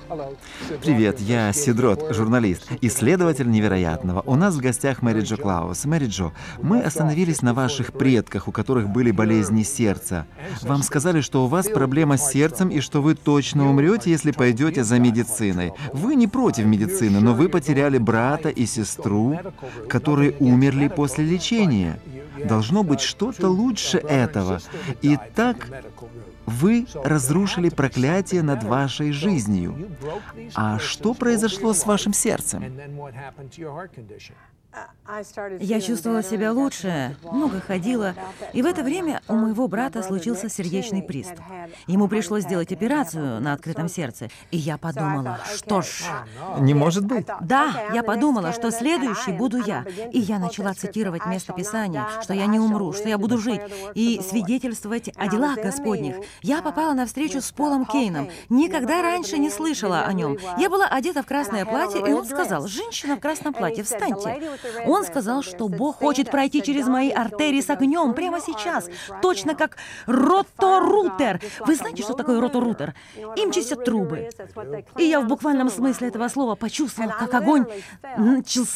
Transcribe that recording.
Привет, я Сидрот, журналист, исследователь невероятного. У нас в гостях Мэри Джо Клаус. Мэри Джо, мы остановились на ваших предках, у которых были болезни сердца. Вам сказали, что у вас проблема с сердцем и что вы точно умрете, если пойдете за медициной. Вы не против медицины, но вы потеряли брата и сестру, которые умерли после лечения. Должно быть что-то лучше этого. Итак, вы разрушили проклятие над вашей жизнью. А что произошло с вашим сердцем? Я чувствовала себя лучше, много ходила, и в это время у моего брата случился сердечный приступ. Ему пришлось сделать операцию на открытом сердце, и я подумала, что ж... Не может быть. Да, я подумала, что следующей буду я, и я начала цитировать место Писания, что я не умру, что я буду жить, и свидетельствовать о делах Господних. Я попала на встречу с Полом Кейном, никогда раньше не слышала о нем. Я была одета в красное платье, и он сказал: «Женщина в красном платье, встаньте». Он сказал, что Бог хочет пройти через мои артерии с огнем прямо сейчас, точно как роторутер. Вы знаете, что такое роторутер? Им чистят трубы. И я в буквальном смысле этого слова почувствовала, как огонь начался